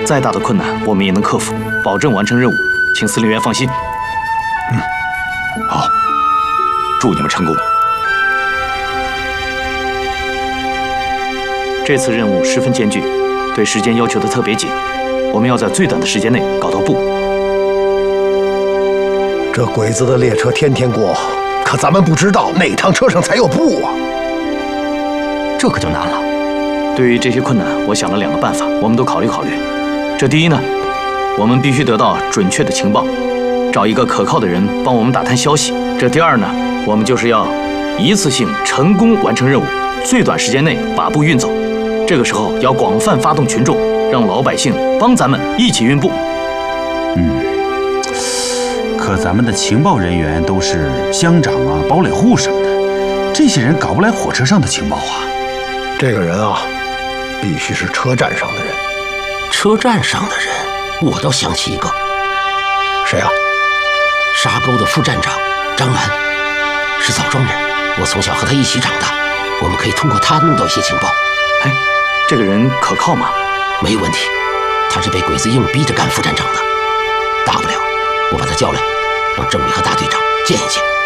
再大的困难我们也能克服，保证完成任务，请司令员放心。 好，祝你们成功。 这次任务十分艰巨，对时间要求的特别紧，我们要在最短的时间内搞到布。 这鬼子的列车天天过，可咱们不知道哪趟车上才有布啊！ 这可就难了。 对于这些困难，我想了2个办法，我们都考虑考虑。这第一呢，我们必须得到准确的情报，找一个可靠的人帮我们打探消息。这第二呢，我们就是要一次性成功完成任务，最短时间内把布运走。这个时候要广泛发动群众，让老百姓帮咱们一起运布。 可咱们的情报人员都是乡长啊、堡垒户什么的，这些人搞不来火车上的情报啊。 这个人啊，必须是车站上的人。 车站上的人，我倒想起一个。 谁啊？ 沙沟的副站长张兰，是枣庄人，我从小和他一起长大，我们可以通过他弄到一些情报。 哎，这个人可靠吗？ 没问题，他是被鬼子硬逼着干副站长的。大不了我把他叫来，让政委和大队长见一见。